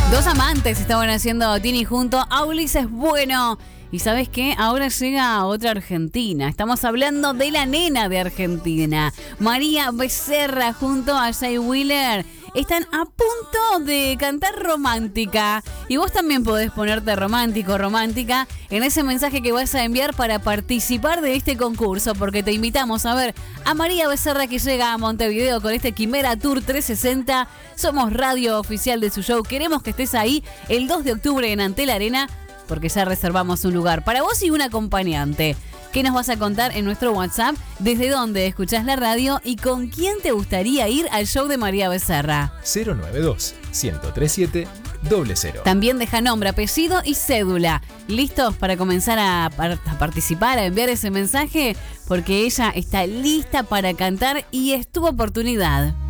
Dos amantes estaban haciendo Tini junto a Ulises Bueno. Y ¿sabes qué? Ahora llega otra argentina. Estamos hablando de la nena de Argentina. María Becerra junto a Jay Wheeler. Están a punto de cantar Romántica. Y vos también podés ponerte romántico, romántica en ese mensaje que vas a enviar para participar de este concurso. Porque te invitamos a ver a María Becerra que llega a Montevideo con este Quimera Tour 360. Somos radio oficial de su show. Queremos que estés ahí el 2 de octubre en Antel Arena, porque ya reservamos un lugar para vos y un acompañante. ¿Qué nos vas a contar en nuestro WhatsApp? ¿Desde dónde escuchás la radio y con quién te gustaría ir al show de María Becerra? 092-1037-00. También deja nombre, apellido y cédula. ¿Listos para comenzar a participar, a enviar ese mensaje? Porque ella está lista para cantar y es tu oportunidad.